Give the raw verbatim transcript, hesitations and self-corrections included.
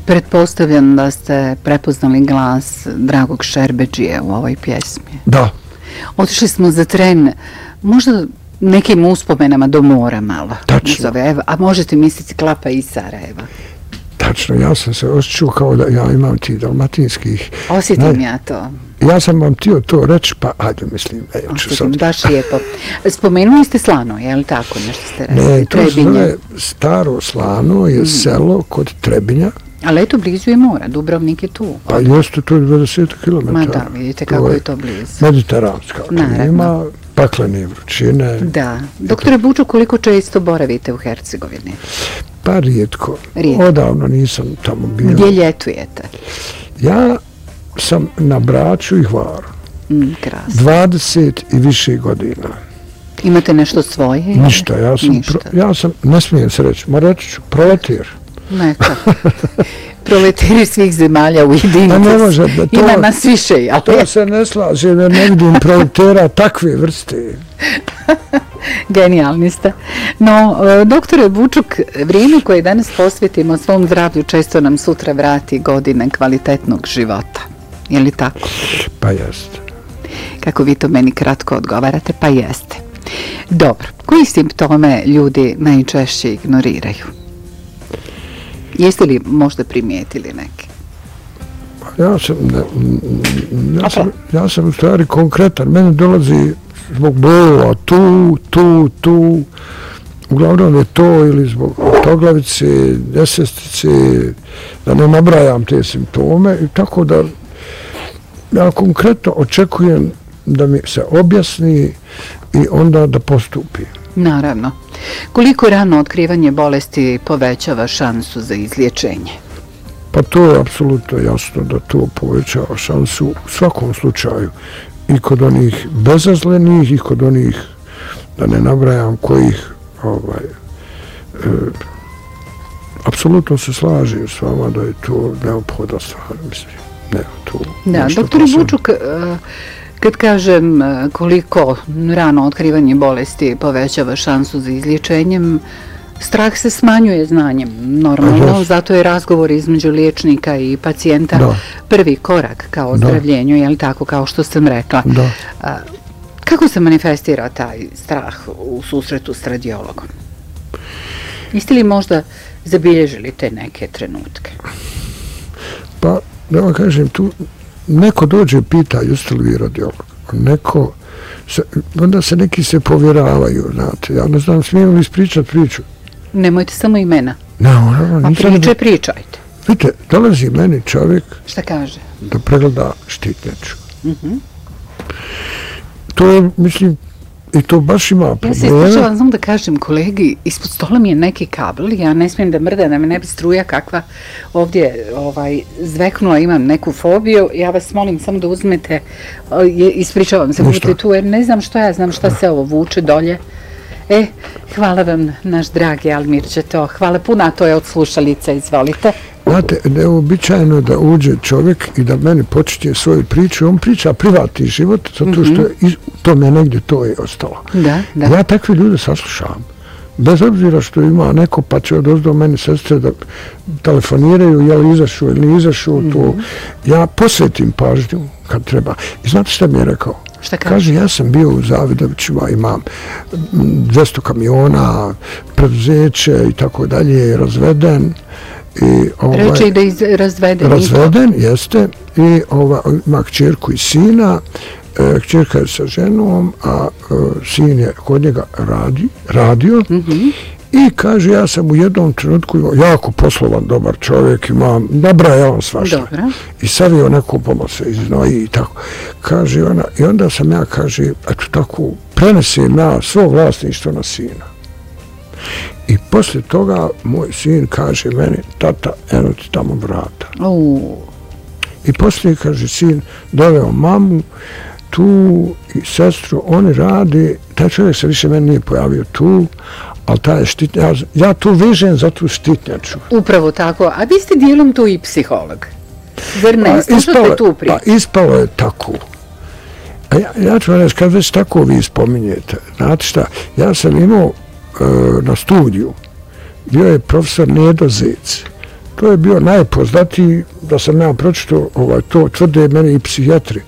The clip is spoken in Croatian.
Pretpostavljam da ste prepoznali glas dragog Šerbedžije u ovoj pjesmi. Da. Otišli smo za tren, možda nekim uspomenama do mora malo. Tačno. A možete misliti Klapa iz Sarajeva. Tačno, ja sam se osjećao kao da ja imam ti dalmatinskih... Osjetim ne, ja to. Ja sam vam htio to reći, pa ajde mislim. Osjetim, baš lijepo. Spomenuli ste Slano, je li tako nešto ste rekli? Ne, to se zove Staro Slano, je mm. selo kod Trebinja. Ali eto, blizu je mora, Dubrovnik je tu. Pa jeste, to je dvadeset kilometara. Ma da, vidite kako je to blizu. Mediteranska klima, paklene vrućine. Da. Doktore Buču, koliko često boravite u Hercegovini? Pa rijetko. rijetko. Odavno nisam tamo bio. Gdje ljetujete? Ja sam na Braču i Hvaru. Mm, krasno. dvadeset i više godina. Imate nešto svoje? Ništa, ja sam, Ništa. Pro, ja sam, ne smijem se reći, ma reći ću, proletir. Neka. Proletiri svih zemalja u jedinicu. Ne može, da to, ima nas više, jel? To se ne slaže, jer ne vidim proletera takve vrste. Genijalni ste. No, doktore Bučuk, vrijeme koje danas posvetimo svom zdravlju često nam sutra vrati godine kvalitetnog života. Je li tako? Pa jeste. Kako vi to meni kratko odgovarate, pa jeste. Dobro, koji simptome ljudi najčešće ignoriraju? Jeste li možda primijetili neke? Ja sam, ne, ja, sam, ja sam u stvari konkretan. Meni dolazi zbog bolova tu, tu, tu. Uglavnom je to ili zbog toglavice, nesestice, da ne nabrajam te simptome. I tako da ja konkretno očekujem da mi se objasni i onda da postupi. Naravno. Koliko rano otkrivanje bolesti povećava šansu za izlječenje? Pa to je apsolutno jasno da to povećava šansu u svakom slučaju. I kod onih bezazlenih i kod onih, da ne nabrajam kojih, ovaj, e, apsolutno se slažem s vama da je to neophodna stvar, mislim. Ne, to da, doktor Bučuk, kad kažem koliko rano otkrivanje bolesti povećava šansu za izlječenjem, strah se smanjuje znanjem, normalno, yes. Zato je razgovor između liječnika i pacijenta da. Prvi korak ka ozdravljenju, je li tako, kao što sam rekla. Da. Kako se manifestira taj strah u susretu s radiologom? Jeste li možda zabilježili te neke trenutke? Pa, da vam kažem, tu neko dođe i pita, jeste li vi radiolog? Neko, se, onda se neki se povjeravaju, znate, ja ne znam, smijem li ispričati priču? Nemojte samo imena. Ne, no, no, a priče, pričajte. Vidite, dolazi meni čovjek šta kaže? Da pregleda štitnjaču. Uh-huh. To je, mislim, i to baš ima probleme. Ja se ispričavam, znam da kažem kolegi, ispod stola mi je neki kabel, ja ne smijem da mrda, da me ne bi struja kakva ovdje ovaj, zveknula, imam neku fobiju, ja vas molim samo da uzmete, ispričavam se, budete tu, jer ne znam što ja znam šta se ovo vuče dolje. E, hvala vam, naš dragi Almirče, to, hvala puno, a to je od slušalica, izvolite. Znate, neobičajno da uđe čovjek i da meni počinje svoju priču, on priča privatni život, zato što mm-hmm. to me negdje to je ostalo. Da, da. Ja takve ljude saslušavam. Bez obzira što ima neko, pa će odozdo meni sestre da telefoniraju, je li izašao ili nije izašao, mm-hmm. to ja posvetim pažnju kad treba. I znate šta mi je rekao? Šta kaže? Kaže, ja sam bio u Zavidovićima, imam dvjesto kamiona, preduzeće i tako dalje, razveden. I, ovaj, Reče i da je razveden. Razveden, jeste. I ovaj, ima kćerku i sina. E, kćerka je sa ženom, a e, sin je kod njega radi, radio. Mm-hmm. I kaže, ja sam u jednom trenutku jako poslovan, dobar čovjek, imam, nabraja on svašta. Dobro. I savio neku pomoć se iznoji i tako. Kaže ona, i onda sam ja, kaže, eto tako, prenesem ja svo vlasništvo na sina. I poslije toga moj sin kaže meni, tata, eno ti tamo vrata. Uh. I poslije, kaže, sin doveo mamu, tu i sestru, oni radi, taj čovjek se više meni nije pojavio tu, ali taj štitnjač, ja tu vežem za tu štitnjaču. Upravo tako, a vi ste dijelom tu i psiholog. Zar ne, slušate tu priču? Pa ispalo je tako. A ja, ja ću vam reći, kad već tako vi spominjete, znate šta, ja sam imao e, na studiju, bio je profesor Nedo Zec, To je bio najpoznatiji, da sam ja pročito, ovaj, to tvrde meni i psihijatri.